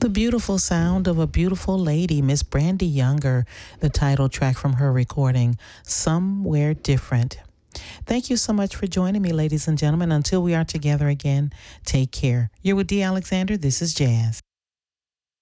The beautiful sound of a beautiful lady, Miss Brandy Younger, the title track from her recording, Somewhere Different. Thank you so much for joining me, ladies and gentlemen. Until we are together again, take care. You're with D. Alexander. This is Jazz.